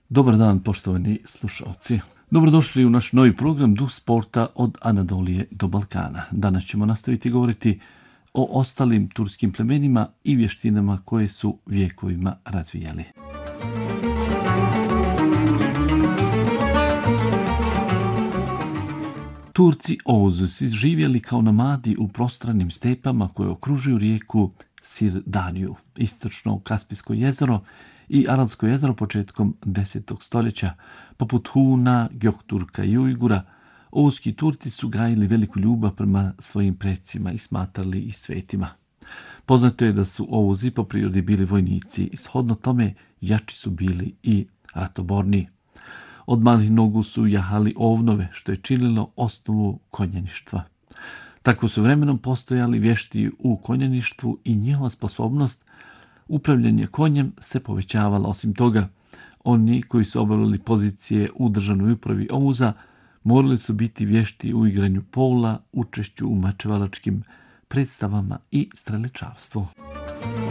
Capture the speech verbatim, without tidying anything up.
Dobar dan, poštovani slušalci. Dobrodošli u naš novi program Duh sporta od Anadolije do Balkana. Danas ćemo nastaviti govoriti o ostalim turskim plemenima i vještinama koje su vijekovima razvijali. Turci Oğuzu su živjeli kao nomadi u prostranim stepama koje okružuju rijeku Sirdariju, istočno Kaspijsko jezero i Aralsko jezero početkom desetog stoljeća. Poput Huna, Gökturka i Ujgura, Oğuzki Turci su gajili veliku ljubav prema svojim predsima i smatrali ih svetima. Poznato je da su Oğuzi po prirodi bili vojnici i shodno tome jači su bili i ratoborni. Od malih nogu su jahali ovnove, što je činilo osnovu konjaništva. Tako su vremenom postojali vješti u konjaništvu i njihova sposobnost upravljanja konjem se povećavala. Osim toga, oni koji su obavljali pozicije u državnoj upravi Oğuza morali su biti vješti u igranju pola, učešću u mačevalačkim predstavama i streličarstvu.